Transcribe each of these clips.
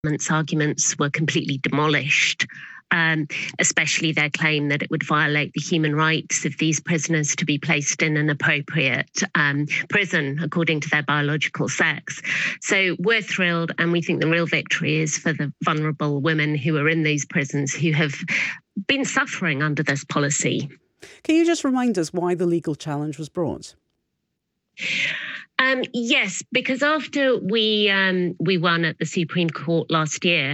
government's arguments were completely demolished, especially their claim that it would violate the human rights of these prisoners to be placed in an appropriate prison according to their biological sex. So we're thrilled, and we think the real victory is for the vulnerable women who are in these prisons who have been suffering under this policy. Can you just remind us why the legal challenge was brought? Yes, because after we won at the Supreme Court last year,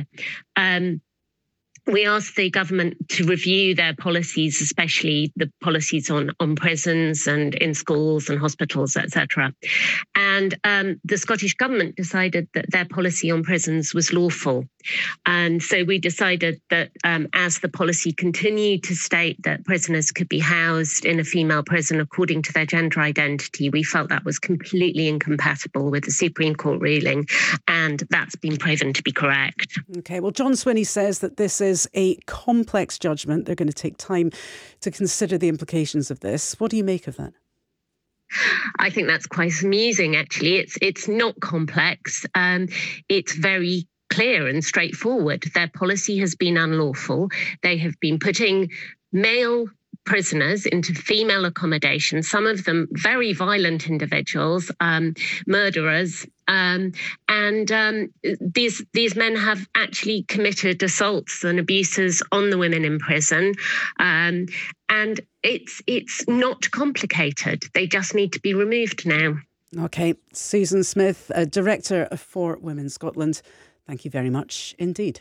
we asked the government to review their policies, especially the policies on prisons and in schools and hospitals, etc. And the Scottish government decided that their policy on prisons was lawful. And so we decided that as the policy continued to state that prisoners could be housed in a female prison according to their gender identity, we felt that was completely incompatible with the Supreme Court ruling. And that's been proven to be correct. OK, well, John Swinney says that this is a complex judgment. They're going to take time to consider the implications of this. What do you make of that? I think that's quite amusing, actually. It's not complex. It's very clear and straightforward. Their policy has been unlawful. They have been putting male prisoners into female accommodation, some of them very violent individuals, murderers, and these men have actually committed assaults and abuses on the women in prison, and it's not complicated. They just need to be removed now. OK, Susan Smith, Director for Women Scotland, thank you very much indeed.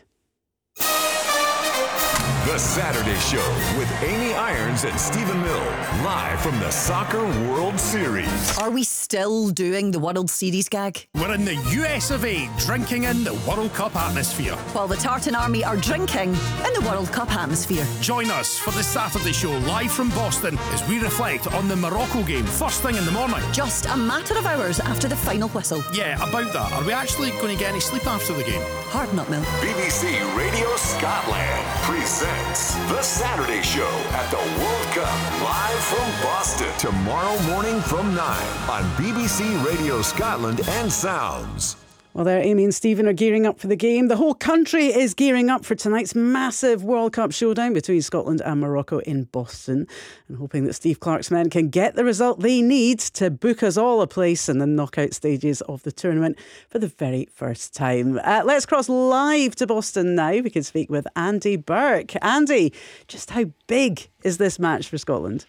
The Saturday Show with Amy Irons and Stephen Mill, live from the Soccer World Series. Are we still doing the World Series gag? We're in the US of A, drinking in the World Cup atmosphere. While the Tartan Army are drinking in the World Cup atmosphere. Join us for the Saturday Show, live from Boston, as we reflect on the Morocco game, first thing in the morning. Just a matter of hours after the final whistle. Yeah, about that. Are we actually going to get any sleep after the game? Hard nut, Mill. BBC Radio Scotland presents The Saturday Show at the World Cup, live from Boston. Tomorrow morning from 9 on BBC Radio Scotland and Sounds. Well, there, Amy and Stephen are gearing up for the game. The whole country is gearing up for tonight's massive World Cup showdown between Scotland and Morocco in Boston, and hoping that Steve Clarke's men can get the result they need to book us all a place in the knockout stages of the tournament for the very first time. Let's cross live to Boston now. We can speak with Andy Burke. Andy, just how big is this match for Scotland?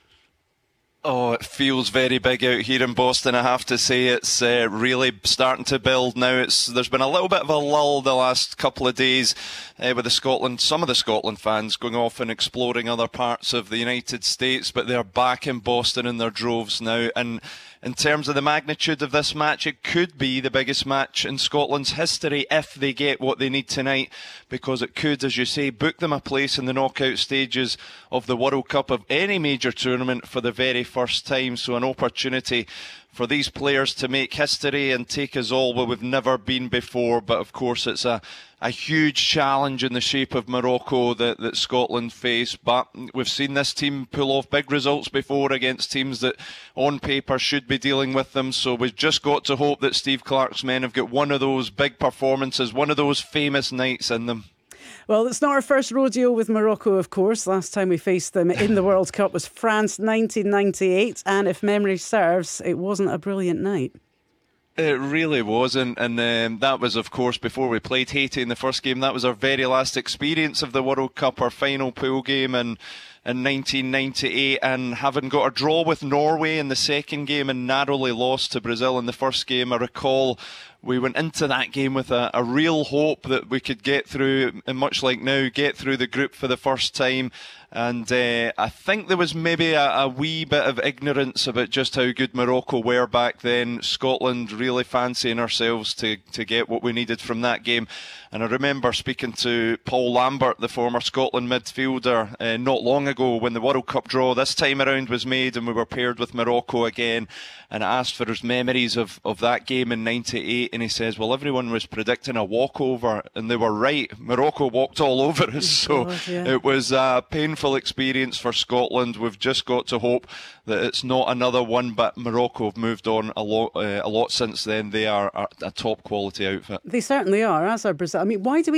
Oh, it feels very big out here in Boston, I have to say. It's really starting to build now. There's been a little bit of a lull the last couple of days with some of the Scotland fans going off and exploring other parts of the United States, but they're back in Boston in their droves now. And in terms of the magnitude of this match, it could be the biggest match in Scotland's history if they get what they need tonight, because it could, as you say, book them a place in the knockout stages of the World Cup of any major tournament for the very first time. So an opportunity for these players to make history and take us all where we've never been before. But of course it's a huge challenge in the shape of Morocco that Scotland face. But we've seen this team pull off big results before against teams that on paper should be dealing with them. So we've just got to hope that Steve Clarke's men have got one of those big performances, one of those famous nights in them. Well, it's not our first rodeo with Morocco, of course. Last time we faced them in the World Cup was France 1998. And if memory serves, it wasn't a brilliant night. It really was, and that was, of course, before we played Haiti in the first game. That was our very last experience of the World Cup, our final pool game in 1998, and having got a draw with Norway in the second game and narrowly lost to Brazil in the first game. I recall we went into that game with a real hope that we could get through, and much like now, get through the group for the first time. And I think there was maybe a wee bit of ignorance about just how good Morocco were back then. Scotland really fancying ourselves to get what we needed from that game. And I remember speaking to Paul Lambert, the former Scotland midfielder, not long ago, ago when the World Cup draw this time around was made and we were paired with Morocco again, and I asked for his memories of that game in '98, and he says, well, everyone was predicting a walkover, and they were right. Morocco walked all over us, so it was a painful experience for Scotland. We've just got to hope that it's not another one, but Morocco have moved on a lot since then. They are a top quality outfit. They certainly are, as are Brazil. I mean, why do we